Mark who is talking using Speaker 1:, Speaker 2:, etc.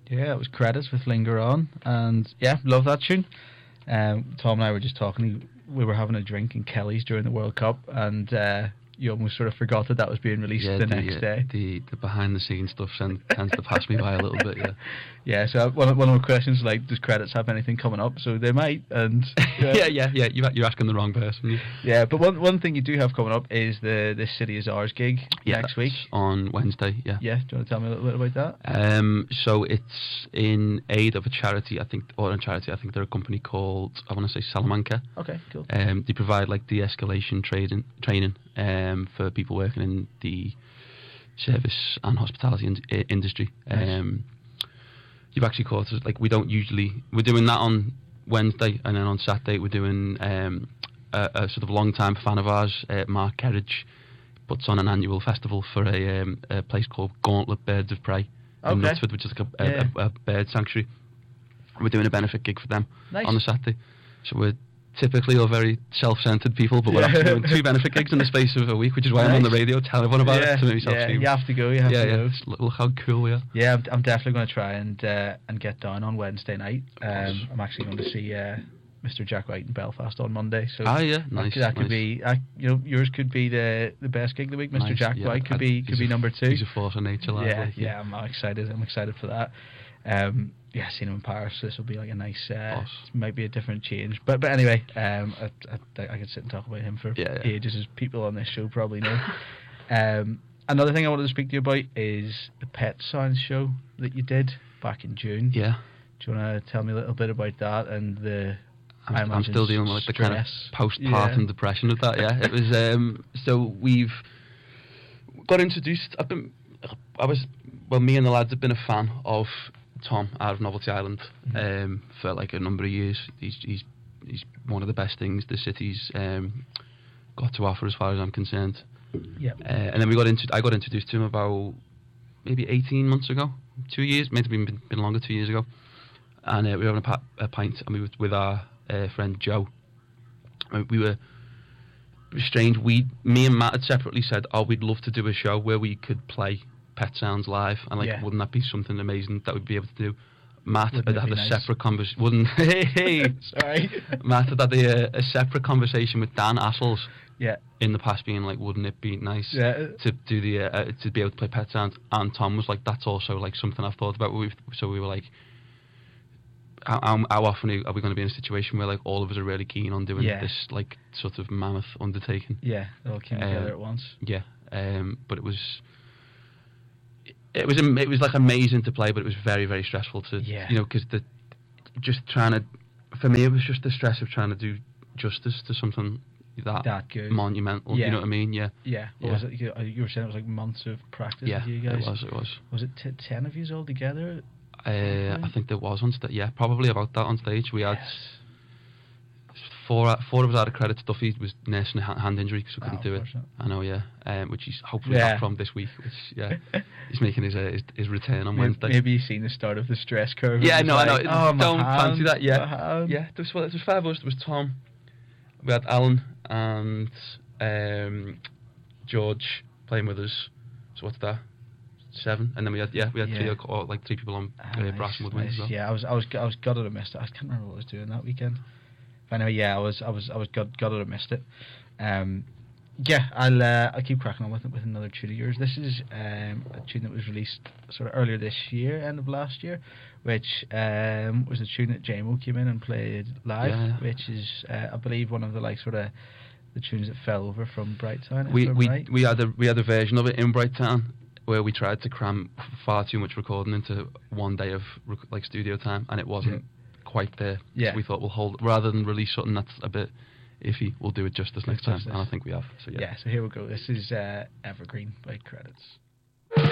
Speaker 1: Yeah, it was Credits with Linger On, and yeah, love that tune. Tom and I were just talking. We were having a drink in Kelly's during the World Cup, and you almost sort of forgot that was being released the next day.
Speaker 2: The behind the scenes stuff tends to pass me by a little bit. Yeah.
Speaker 1: Yeah. So one of my questions, like, does Credits have anything coming up? So they might, and
Speaker 2: yeah. You're asking the wrong person.
Speaker 1: Yeah, but one thing you do have coming up is the This City Is Ours gig next week
Speaker 2: on Wednesday. Yeah.
Speaker 1: Yeah. Do you want to tell me a little bit about that?
Speaker 2: So it's in aid of a charity, I think, or a charity. I think they're a company called, I want to say, Salamanca.
Speaker 1: Okay, cool.
Speaker 2: They provide like de-escalation training for people working in the service and hospitality industry.
Speaker 1: Nice.
Speaker 2: You've actually caught us, like, we're doing that on Wednesday, and then on Saturday we're doing a sort of long-time fan of ours, Mark Kerridge, puts on an annual festival for a place called Gauntlet Birds of Prey in Knutsford, which is like a bird sanctuary. We're doing a benefit gig for them on the Saturday. So we're typically all very self-centered people, but we're actually doing 2 benefit gigs in the space of a week, which is why I'm on the radio telling everyone about it to make myself seem.
Speaker 1: You have to go. You have to go.
Speaker 2: Look how cool we are.
Speaker 1: Yeah, I'm definitely going to try and get down on Wednesday night. I'm actually going to see Mr. Jack White in Belfast on Monday. So
Speaker 2: nice.
Speaker 1: That could be, yours could be the best gig of the week. Mr. Jack White could be number 2.
Speaker 2: He's a force of nature, lad.
Speaker 1: Yeah, I'm excited. I'm excited for that. Seeing him in Paris, this will be like a nice, might be a different change. But anyway, I could sit and talk about him for ages, as people on this show probably know. Another thing I wanted to speak to you about is the Pet Sounds show that you did back in June.
Speaker 2: Yeah.
Speaker 1: Do you want to tell me a little bit about that and the...
Speaker 2: I'm still dealing with the kind of postpartum depression of that. Yeah, it was. So we've got introduced. Me and the lads have been a fan of Tom out of Novelty Island for like a number of years. He's one of the best things the city's got to offer, as far as I'm concerned.
Speaker 1: Yeah.
Speaker 2: And then I got introduced to him about maybe 18 months ago, 2 years, maybe been longer, 2 years ago. And we were having a pint, and we were with our friend Joe. We were strange. Me and Matt had separately said, we'd love to do a show where we could play Pet Sounds live, and wouldn't that be something amazing that we'd be able to do? Matt had had a separate conversation.
Speaker 1: Sorry.
Speaker 2: Matt had a separate conversation with Dan Assels.
Speaker 1: Yeah.
Speaker 2: In the past, being like, wouldn't it be nice to do to be able to play Pet Sounds? And Tom was like, that's also like something I've thought about. So we were like, how often are we going to be in a situation where like all of us are really keen on doing this like sort of mammoth undertaking?
Speaker 1: Yeah, they all came together at once.
Speaker 2: Yeah, but it was like amazing to play, but it was very, very stressful to because for me it was just the stress of trying to do justice to something that good, monumental. You know what I mean? Yeah.
Speaker 1: What was it? You were saying it was like months of practice with you guys.
Speaker 2: It was.
Speaker 1: Was it 10 of you all together?
Speaker 2: I think there was on stage. Yeah, probably about that on stage. We had four of us out of credit. Duffy was nursing a hand injury, so we couldn't do it. I know, which he's hopefully back from this week. Which, he's making his return on Wednesday.
Speaker 1: Maybe you've seen the start of the stress curve.
Speaker 2: Yeah, no,
Speaker 1: like,
Speaker 2: I know. Don't fancy that. Yeah. There was 5 of us. There was Tom. We had Alan and George playing with us. So what's that? 7, and then we had 3 people on brass and woodwind as well. Yeah, I was gutted I missed it. I can't remember what I was doing that weekend. But anyway, I was gutted I missed it. I'll keep cracking on with it with another tune of yours. This is a tune that was released sort of earlier this year, end of last year, which was a tune that JMO came in and played live, which is I believe one of the like sort of the tunes that fell over from Brighttown. We had a version of it in Brighttown, where we tried to cram far too much recording into one day of like studio time, and it wasn't quite there.
Speaker 1: Yeah.
Speaker 2: So we thought we'll hold, rather than release something that's a bit iffy, we'll do it justice next time, and I think we have. So
Speaker 1: so here we go. This is Evergreen by Credits.